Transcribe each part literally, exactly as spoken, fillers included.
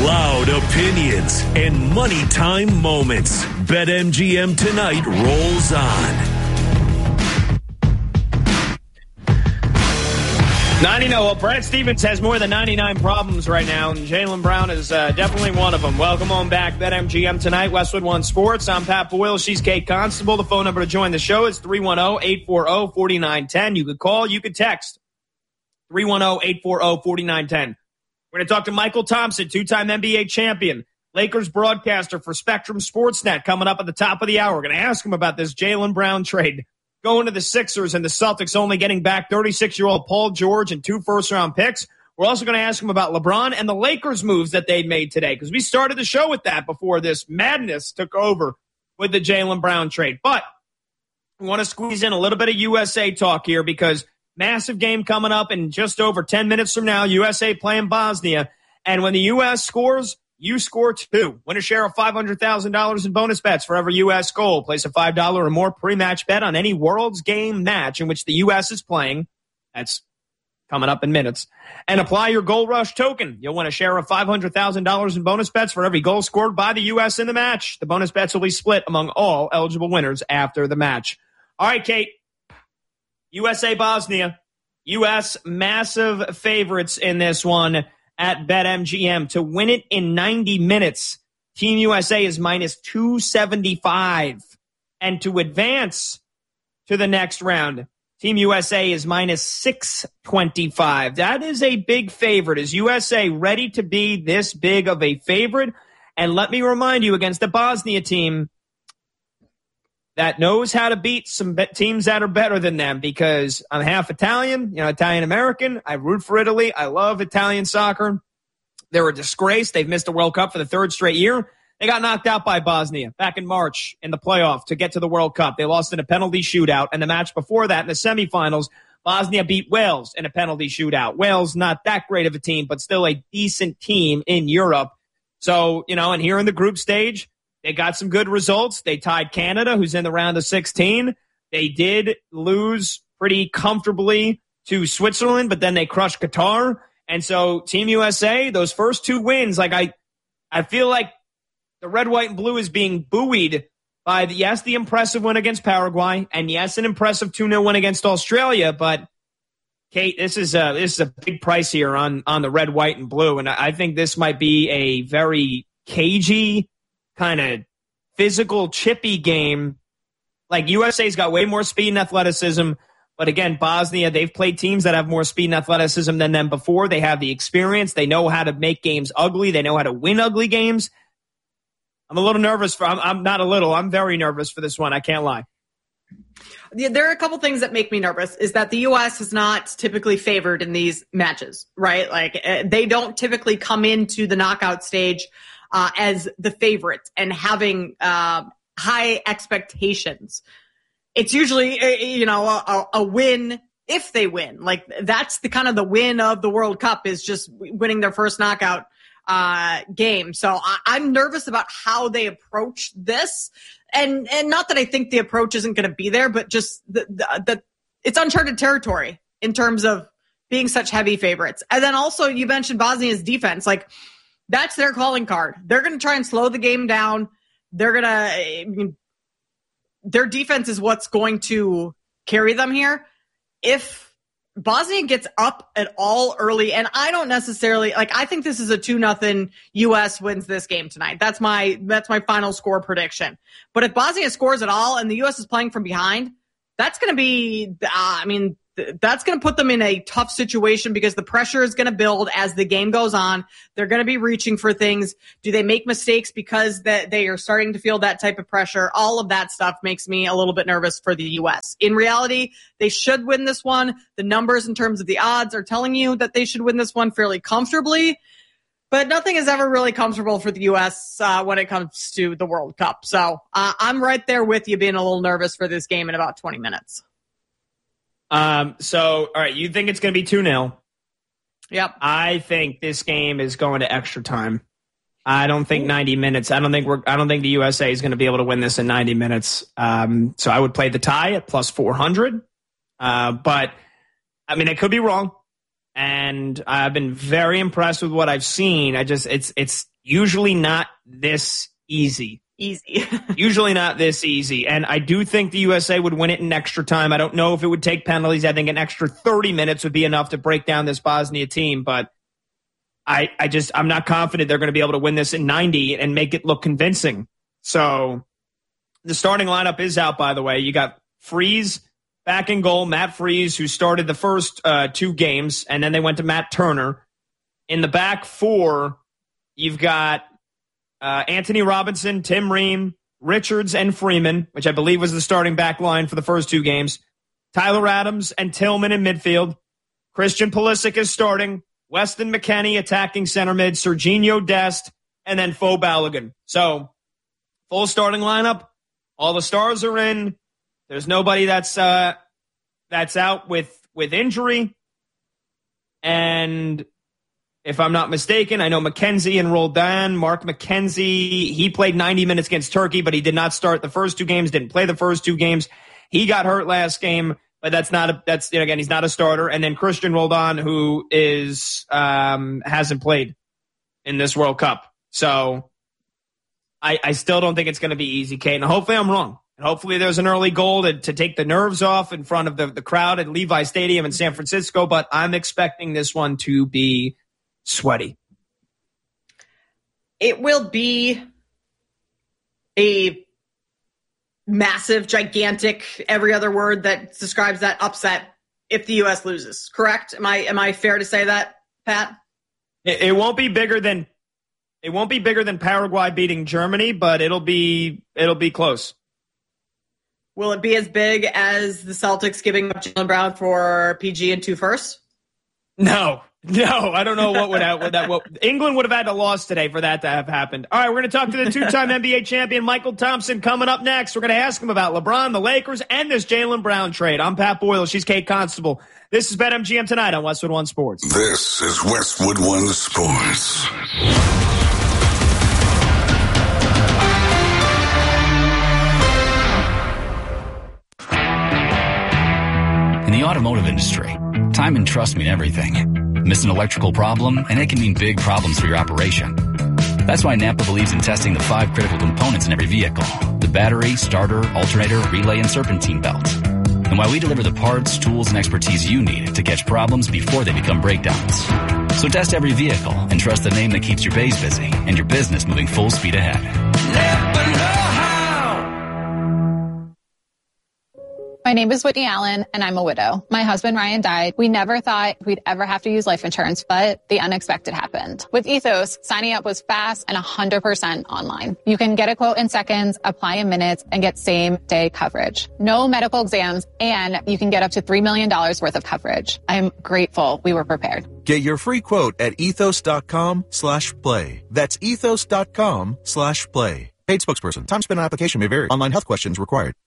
Loud opinions and money time moments. BetMGM Tonight rolls on. ninety no. Well, Brad Stevens has more than ninety-nine problems right now, and Jaylen Brown is uh, definitely one of them. Welcome on back, BetMGM Tonight, Westwood One Sports. I'm Pat Boyle. She's Kate Constable. The phone number to join the show is three one zero, eight four zero, four nine one zero. You could call, you could text. three one zero, eight four zero, four nine one zero. We're going to talk to Michael Thompson, two-time N B A champion, Lakers broadcaster for Spectrum Sportsnet, coming up at the top of the hour. We're going to ask him about this Jaylen Brown trade. Going to the Sixers and the Celtics only getting back thirty-six-year-old Paul George and two first-round picks. We're also going to ask him about LeBron and the Lakers moves that they made today, because we started the show with that before this madness took over with the Jaylen Brown trade. But we want to squeeze in a little bit of U S A talk here, because massive game coming up in just over ten minutes from now. U S A playing Bosnia. And when the U S scores, you score too. Win a share of five hundred thousand dollars in bonus bets for every U S goal. Place a five dollars or more pre-match bet on any World's Game match in which the U S is playing. That's coming up in minutes. And apply your Goal Rush token. You'll win a share of five hundred thousand dollars in bonus bets for every goal scored by the U S in the match. The bonus bets will be split among all eligible winners after the match. All right, Kate. U S A Bosnia. U S massive favorites in this one at BetMGM. To win it in ninety minutes, Team U S A is minus two seventy-five. And to advance to the next round, Team U S A is minus six twenty-five. That is a big favorite. Is U S A ready to be this big of a favorite? And let me remind you, against the Bosnia team that knows how to beat some be- teams that are better than them, because I'm half Italian, you know, Italian-American. I root for Italy. I love Italian soccer. They're a disgrace. They've missed the World Cup for the third straight year. They got knocked out by Bosnia back in March in the playoff to get to the World Cup. They lost in a penalty shootout. And the match before that, in the semifinals, Bosnia beat Wales in a penalty shootout. Wales, not that great of a team, but still a decent team in Europe. So, you know, and here in the group stage, they got some good results. They tied Canada, who's in the round of sixteen. They did lose pretty comfortably to Switzerland, but then they crushed Qatar. And so Team U S A, those first two wins, like I, I feel like the red, white, and blue is being buoyed by, the, yes, the impressive win against Paraguay, and yes, an impressive two nil win against Australia. But, Kate, this is a, this is a big price here on, on the red, white, and blue. And I think this might be a very cagey, kind of physical, chippy game. Like, U S A's got way more speed and athleticism. But again, Bosnia, they've played teams that have more speed and athleticism than them before. They have the experience. They know how to make games ugly. They know how to win ugly games. I'm a little nervous for, I'm, I'm not a little, I'm very nervous for this one. I can't lie. Yeah, there are a couple things that make me nervous. Is that the U S is not typically favored in these matches, right? Like, uh, they don't typically come into the knockout stage uh, as the favorites and having uh, high expectations. It's usually, uh, you know, a, a win if they win. Like, that's the kind of the win of the World Cup, is just winning their first knockout uh, game. So I, I'm nervous about how they approach this. And and not that I think the approach isn't going to be there, but just the, the, the it's uncharted territory in terms of being such heavy favorites. And then also, you mentioned Bosnia's defense. Like, that's their calling card. They're going to try and slow the game down. They're going to, I mean, their defense is what's going to carry them here. If Bosnia gets up at all early, and I don't necessarily, like, I think this is a two nothing U S wins this game tonight. That's my, that's my final score prediction. But if Bosnia scores at all and the U S is playing from behind, that's going to be, uh, I mean, th- that's going to put them in a tough situation, because the pressure is going to build as the game goes on. They're going to be reaching for things. Do they make mistakes because that they are starting to feel that type of pressure? All of that stuff makes me a little bit nervous for the U S. In reality, they should win this one. The numbers in terms of the odds are telling you that they should win this one fairly comfortably. But nothing is ever really comfortable for the U S uh, when it comes to the World Cup. So uh, I'm right there with you, being a little nervous for this game in about twenty minutes. Um. So, all right, you think it's going to be two nil. Yep. I think this game is going to extra time. I don't think ninety minutes. I don't think we're. I don't think the U S A is going to be able to win this in ninety minutes. Um. So I would play the tie at plus four hundred. Uh. But I mean, I could be wrong. And I've been very impressed with what I've seen. I just, it's, it's usually not this easy. Easy. Usually not this easy. And I do think the U S A would win it in extra time. I don't know if it would take penalties. I think an extra thirty minutes would be enough to break down this Bosnia team. But I, I just, I'm not confident they're going to be able to win this in ninety and make it look convincing. So the starting lineup is out, by the way. You got Freese back in goal, Matt Freese, who started the first uh, two games, and then they went to Matt Turner. In the back four, you've got Uh, Anthony Robinson, Tim Ream, Richards, and Freeman, which I believe was the starting back line for the first two games. Tyler Adams and Tillman in midfield. Christian Pulisic is starting. Weston McKennie attacking center mid. Serginho Dest, and then Fo Balogun. So, full starting lineup. All the stars are in. There's nobody that's uh, that's out with, with injury. And if I'm not mistaken, I know McKenzie and Roldan. Mark McKenzie, he played ninety minutes against Turkey, but he did not start the first two games, didn't play the first two games. He got hurt last game, but that's not a, that's, you know, again, he's not a starter. And then Christian Roldan, who is, um, hasn't played in this World Cup. So I, I still don't think it's going to be easy, Kate. And hopefully I'm wrong. And hopefully there's an early goal to, to take the nerves off in front of the, the crowd at Levi Stadium in San Francisco. But I'm expecting this one to be sweaty. It will be a massive, gigantic, every other word that describes that upset if the U S loses. Correct? Am I am I fair to say that, Pat? It, it won't be bigger than it won't be bigger than Paraguay beating Germany, but it'll be it'll be close. Will it be as big as the Celtics giving up Jaylen Brown for P G and two firsts? No. No, I don't know what would have, what that. What, England would have had to lose today for that to have happened. All right, we're going to talk to the two-time N B A champion Michael Thompson coming up next. We're going to ask him about LeBron, the Lakers, and this Jaylen Brown trade. I'm Pat Boyle. She's Kate Constable. This is BetMGM Tonight on Westwood One Sports. This is Westwood One Sports. In the automotive industry, time and trust mean everything. Miss an electrical problem, and it can mean big problems for your operation. That's why Napa believes in testing the five critical components in every vehicle: the battery, starter, alternator, relay, and serpentine belt. And why we deliver the parts, tools, and expertise you need to catch problems before they become breakdowns. So test every vehicle and trust the name that keeps your bays busy and your business moving full speed ahead. Napa know-how. My name is Whitney Allen, and I'm a widow. My husband, Ryan, died. We never thought we'd ever have to use life insurance, but the unexpected happened. With Ethos, signing up was fast and one hundred percent online. You can get a quote in seconds, apply in minutes, and get same-day coverage. No medical exams, and you can get up to three million dollars worth of coverage. I'm grateful we were prepared. Get your free quote at ethos.com slash play. That's ethos.com slash play. Paid spokesperson. Time spent on application may vary. Online health questions required.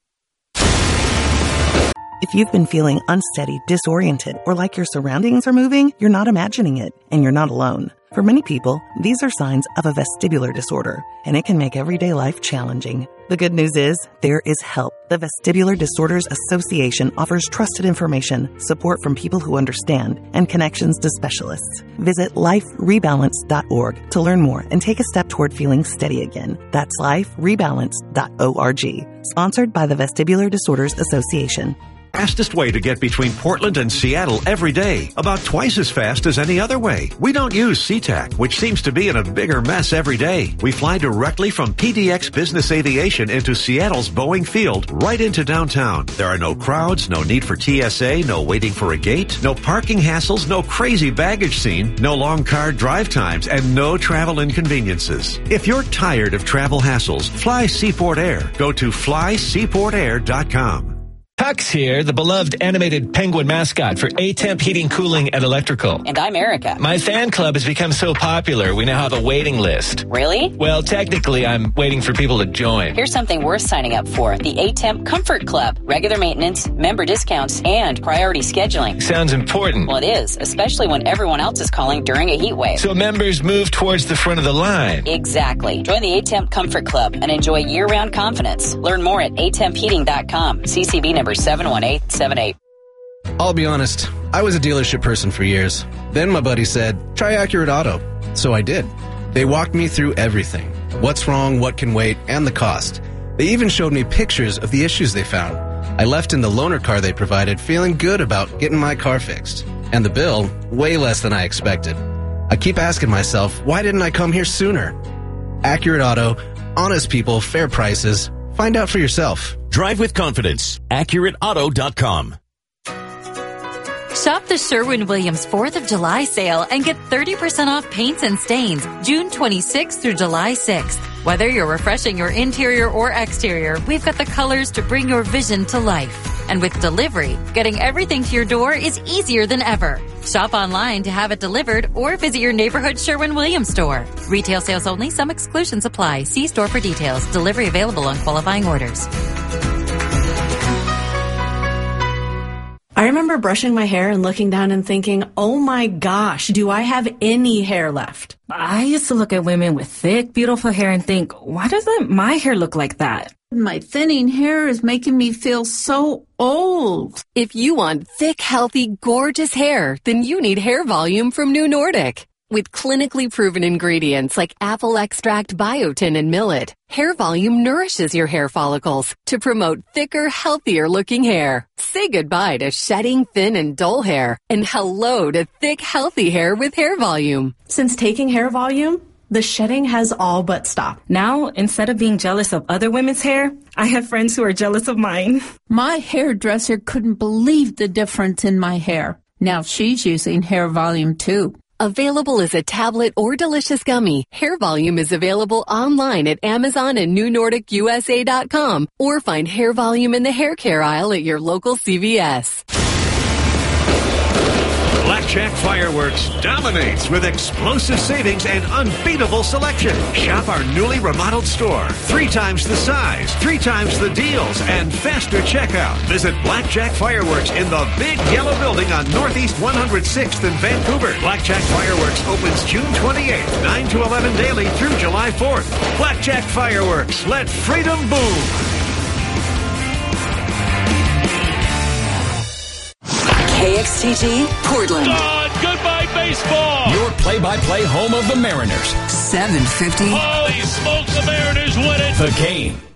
If you've been feeling unsteady, disoriented, or like your surroundings are moving, you're not imagining it, and you're not alone. For many people, these are signs of a vestibular disorder, and it can make everyday life challenging. The good news is, there is help. The Vestibular Disorders Association offers trusted information, support from people who understand, and connections to specialists. Visit life rebalance dot org to learn more and take a step toward feeling steady again. That's life rebalance dot org. Sponsored by the Vestibular Disorders Association. Fastest way to get between Portland and Seattle every day, about twice as fast as any other way. We don't use SeaTac, which seems to be in a bigger mess every day. We fly directly from P D X Business Aviation into Seattle's Boeing Field, right into downtown. There are no crowds, no need for T S A, no waiting for a gate, no parking hassles, no crazy baggage scene, no long car drive times, and no travel inconveniences. If you're tired of travel hassles, fly Seaport Air. Go to fly seaport air dot com. Tux here, the beloved animated penguin mascot for A-Temp Heating, Cooling, and Electrical. And I'm Erica. My fan club has become so popular, we now have a waiting list. Really? Well, technically, I'm waiting for people to join. Here's something worth signing up for. The A-Temp Comfort Club. Regular maintenance, member discounts, and priority scheduling. Sounds important. Well, it is, especially when everyone else is calling during a heat wave. So members move towards the front of the line. Exactly. Join the A-Temp Comfort Club and enjoy year-round confidence. Learn more at a temp heating dot com. C C B number seven one eight seven eight. I'll be honest, I was a dealership person for years. Then my buddy said, try Accurate Auto. So I did. They walked me through everything. What's wrong, what can wait, and the cost. They even showed me pictures of the issues they found. I left in the loaner car they provided feeling good about getting my car fixed. And the bill, way less than I expected. I keep asking myself, why didn't I come here sooner? Accurate Auto, honest people, fair prices. Find out for yourself. Drive with confidence. Accurate Auto dot com. Shop the Sherwin-Williams fourth of July sale and get thirty percent off paints and stains June twenty-sixth through July sixth. Whether you're refreshing your interior or exterior, we've got the colors to bring your vision to life. And with delivery, getting everything to your door is easier than ever. Shop online to have it delivered or visit your neighborhood Sherwin-Williams store. Retail sales only. Some exclusions apply. See store for details. Delivery available on qualifying orders. I remember brushing my hair and looking down and thinking, oh my gosh, do I have any hair left? I used to look at women with thick, beautiful hair and think, why doesn't my hair look like that? My thinning hair is making me feel so old. If you want thick, healthy, gorgeous hair, then you need Hair Volume from New Nordic. With clinically proven ingredients like apple extract, biotin, and millet, Hair Volume nourishes your hair follicles to promote thicker, healthier-looking hair. Say goodbye to shedding, thin, and dull hair, and hello to thick, healthy hair with Hair Volume. Since taking Hair Volume, the shedding has all but stopped. Now, instead of being jealous of other women's hair, I have friends who are jealous of mine. My hairdresser couldn't believe the difference in my hair. Now she's using Hair Volume too. Available as a tablet or delicious gummy, Hair Volume is available online at Amazon and New Nordic U S A dot com, or find Hair Volume in the hair care aisle at your local C V S. Blackjack Fireworks dominates with explosive savings and unbeatable selection. Shop our newly remodeled store. Three times the size, three times the deals, and faster checkout. Visit Blackjack Fireworks in the big yellow building on Northeast one hundred sixth in Vancouver. Blackjack Fireworks opens June twenty-eighth, nine to eleven daily through July fourth. Blackjack Fireworks, let freedom boom. K X T G, Portland. God, goodbye baseball. Your play-by-play home of the Mariners. seven fifty. Holy smokes, the Mariners win it. The Game.